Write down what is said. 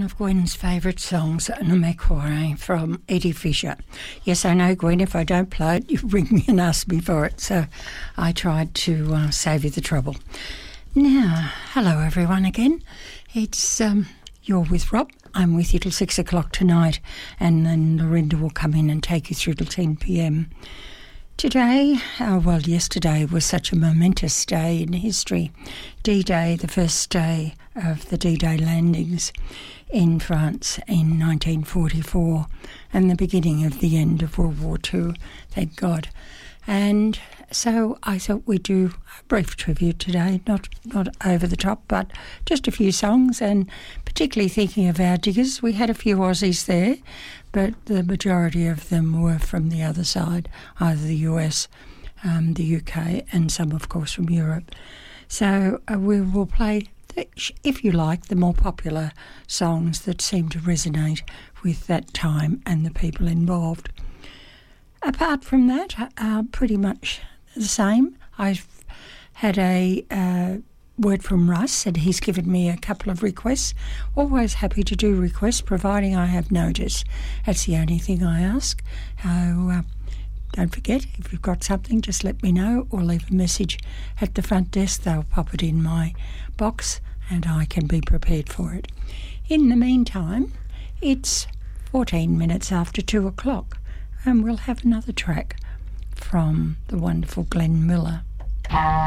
of Gwen's favourite songs, Namakore from Eddie Fisher. Yes, I know, Gwen, if I don't play it, you ring me and ask me for it, so I tried to save you the trouble. Now, hello everyone again. It's you're with Rob. I'm with you till 6 o'clock tonight, and then Lorinda will come in and take you through till 10 p.m. Today, yesterday was such a momentous day in history. D-Day, the first day of the D-Day landings in France in 1944, and the beginning of the end of World War II, thank God. And so I thought we'd do a brief tribute today, not over the top, but just a few songs, and particularly thinking of our diggers. We had a few Aussies there, but the majority of them were from the other side, either the US, the UK, and some, of course, from Europe. So we will play, if you like, the more popular songs that seem to resonate with that time and the people involved. Apart from that, pretty much the same. I've had a word from Russ, and he's given me a couple of requests. Always happy to do requests, providing I have notice. That's the only thing I ask. Don't forget, if you've got something, just let me know or leave a message at the front desk. They'll pop it in my box and I can be prepared for it. In the meantime, it's 14 minutes after 2 o'clock. And we'll have another track from the wonderful Glenn Miller.